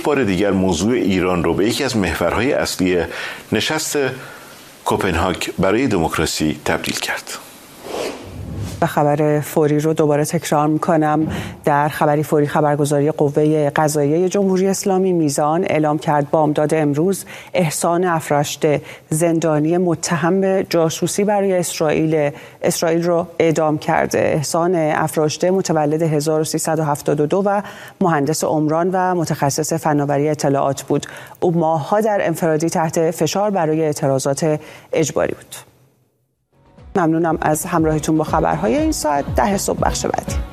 بار دیگر موضوع ایران رو به یکی از محورهای اصلی نشست کوپنهاگ برای دموکراسی تبدیل کرد. و خبر فوری رو دوباره تکرار میکنم. در خبری فوری خبرگزاری قوه قضاییه جمهوری اسلامی میزان اعلام کرد بامداد امروز احسان افراشته زندانی متهم به جاسوسی برای اسرائیل رو اعدام کرده. احسان افراشته متولد 1372 و مهندس عمران و متخصص فناوری اطلاعات بود. او ماه‌ها در انفرادی تحت فشار برای اعتراضات اجباری بود. ممنونم از همراهیتون با خبرهای این ساعت. 10 صبح بخش بعدی.